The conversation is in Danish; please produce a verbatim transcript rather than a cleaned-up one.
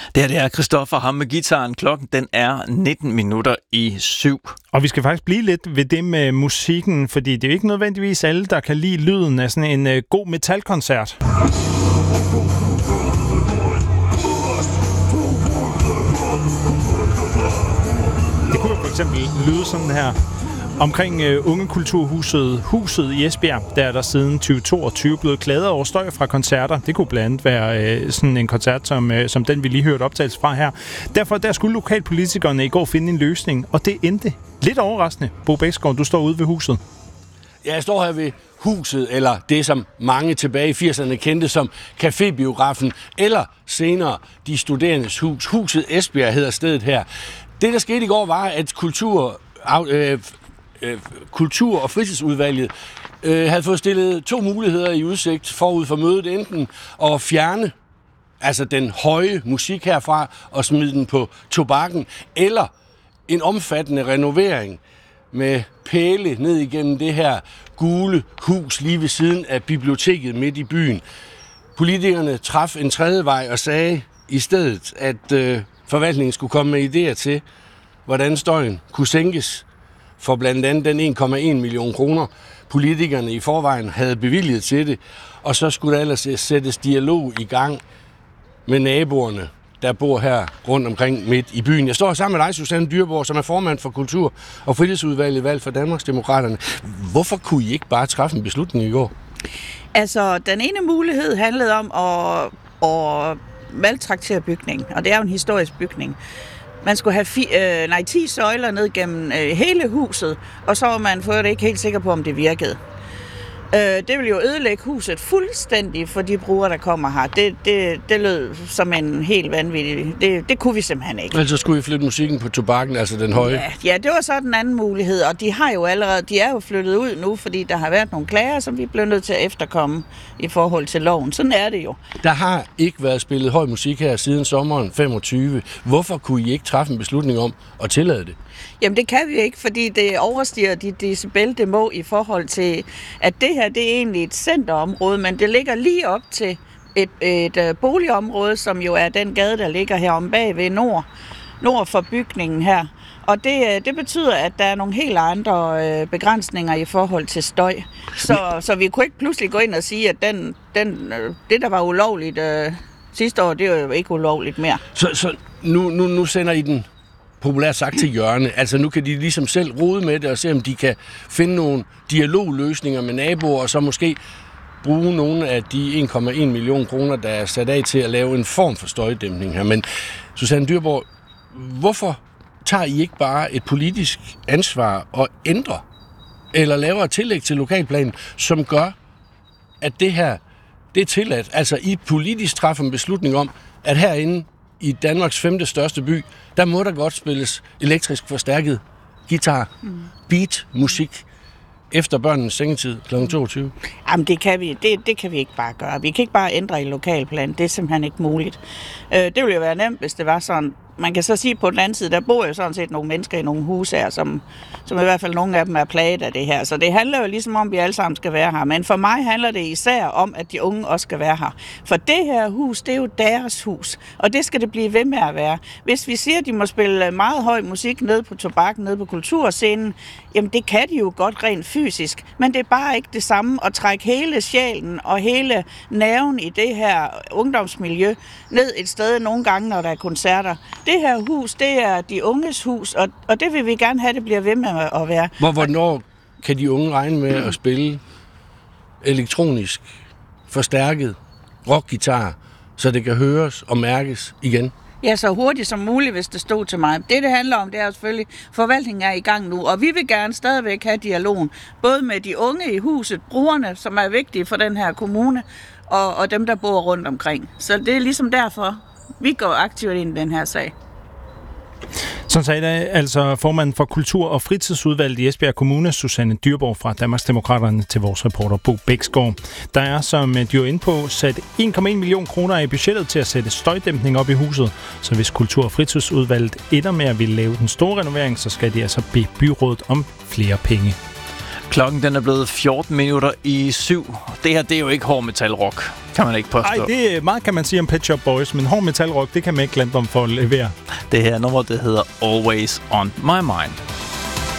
Det her det er Christoffer, ham med gitaren. Klokken den er nitten minutter i syv. Og vi skal faktisk blive lidt ved det med musikken, fordi det er jo ikke nødvendigvis alle, der kan lide lyden af sådan en uh, god metalkoncert. Det kunne jo for eksempel lyde sådan her. Omkring uh, Ungekulturhuset Huset i Esbjerg, der er der siden tyve toogtyve blevet klaget over støj fra koncerter. Det kunne blandt andet være uh, sådan en koncert, som, uh, som den vi lige hørte optagelse fra her. Derfor der skulle lokalpolitikerne i går finde en løsning, og det endte lidt overraskende. Bo Bæksgaard, du står ude ved huset. Ja, jeg står her ved huset, eller det som mange tilbage i firserne kendte som Cafébiografen, eller senere De Studerendes Hus. Huset Esbjerg hedder stedet her. Det, der skete i går, var, at kultur... Øh, Kultur- og fritidsudvalget øh, havde fået stillet to muligheder i udsigt forud for mødet. Enten at fjerne altså den høje musik herfra og smide den på tobakken, eller en omfattende renovering med pæle ned igennem det her gule hus lige ved siden af biblioteket midt i byen. Politikerne traf en tredje vej og sagde i stedet, at øh, forvaltningen skulle komme med idéer til, hvordan støjen kunne sænkes for blandt andet den en komma en million kroner, politikerne i forvejen havde bevilget til det, og så skulle der ellers sættes dialog i gang med naboerne, der bor her rundt omkring midt i byen. Jeg står sammen med dig, Susanne Dyreborg, som er formand for Kultur- og Fritidsudvalget valgt for Danmarksdemokraterne. Hvorfor kunne I ikke bare træffe en beslutning i går? Altså, den ene mulighed handlede om at, at maltraktere bygningen, og det er jo en historisk bygning. Man skulle have fi, øh, nej, ti søjler ned gennem øh, hele huset, og så var man for det ikke helt sikker på, om det virkede. Øh, det ville jo ødelægge huset fuldstændig for de brugere, der kommer her. Det, det, det lød som en helt vanvittig... Det, det kunne vi simpelthen ikke. Altså skulle I flytte musikken på tobakken, altså den høje? Ja, ja, det var så den anden mulighed, og de har jo allerede... De er jo flyttet ud nu, fordi der har været nogle klager, som vi blev nødt til at efterkomme i forhold til loven. Sådan er det jo. Der har ikke været spillet høj musik her siden sommeren femogtyve. Hvorfor kunne I ikke træffe en beslutning om at tillade det? Jamen det kan vi ikke, fordi det overstiger de decibel, det må i forhold til, at det her det er egentlig et centerområde, men det ligger lige op til et, et, et boligområde, som jo er den gade, der ligger her om bag ved nord, nord for bygningen her. Og det, det betyder, at der er nogle helt andre begrænsninger i forhold til støj. Så, så vi kunne ikke pludselig gå ind og sige, at den, den, det, der var ulovligt øh, sidste år, det er jo ikke ulovligt mere. Så, så nu, nu, nu sender I den populært sagt til hjørne. Altså nu kan de ligesom selv rode med det og se, om de kan finde nogle dialogløsninger med naboer, og så måske bruge nogle af de en komma en million kroner, der er sat af til at lave en form for støjdæmpning her. Men Susanne Dyreborg, hvorfor tager I ikke bare et politisk ansvar og ændrer, eller laver et tillæg til lokalplanen, som gør, at det her, det er tilladt? Altså I politisk træffer en beslutning om, at herinde i Danmarks femte største by, der må der godt spilles elektrisk forstærket guitar, mm. beat, musik, efter børnenes sengetid klokken toogtyve. Jamen det kan vi, det, det kan vi ikke bare gøre. Vi kan ikke bare ændre i lokalplan. Det er simpelthen ikke muligt. Øh, det ville jo være nemt, hvis det var sådan. Man kan så sige, på den anden side, der bor jo sådan set nogle mennesker i nogle huse her, som, som i hvert fald nogle af dem er plaget af det her. Så det handler jo ligesom om, at vi alle sammen skal være her. Men for mig handler det især om, at de unge også skal være her. For det her hus, det er jo deres hus, og det skal det blive ved med at være. Hvis vi siger, at de må spille meget høj musik ned på tobakken, ned på kulturscenen, jamen det kan de jo godt rent fysisk, men det er bare ikke det samme at trække hele sjælen og hele nerven i det her ungdomsmiljø ned et sted nogle gange, når der er koncerter. Det her hus, det er de unges hus, og, og det vil vi gerne have, det bliver ved med at være. Hvor, hvornår kan de unge regne med at spille elektronisk, forstærket rockgitar, så det kan høres og mærkes igen? Ja, så hurtigt som muligt, hvis det stod til mig. Det, det handler om, det er jo selvfølgelig, forvaltningen er i gang nu, og vi vil gerne stadigvæk have dialogen, både med de unge i huset, brugerne, som er vigtige for den her kommune, og, og dem, der bor rundt omkring. Så det er ligesom derfor, vi går aktivt ind i den her sag. Sådan sagde det altså formanden for Kultur- og Fritidsudvalget i Esbjerg Kommune, Susanne Dyreborg fra Danmarksdemokraterne, til vores reporter Bo Bæksgaard. Der er, som de er inde på, sat en komma en million kroner i budgettet til at sætte støjdæmpning op i huset. Så hvis Kultur- og Fritidsudvalget ender med at ville lave den store renovering, så skal de altså bede byrådet om flere penge. Klokken den er blevet fjorten minutter i syv. Det her, det er jo ikke hård metal rock, kan man ikke påstå. Nej, det er meget kan man sige om Pet Shop Boys, men hård metal rock, det kan man ikke glemme dem for at levere. Det her nummer, det hedder Always On My Mind.